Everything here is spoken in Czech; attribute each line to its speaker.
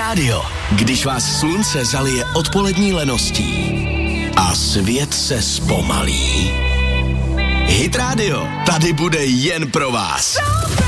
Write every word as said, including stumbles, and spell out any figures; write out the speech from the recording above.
Speaker 1: rádio, když vás slunce zalije odpolední leností a svět se zpomalí. Hit Radio tady bude jen pro vás.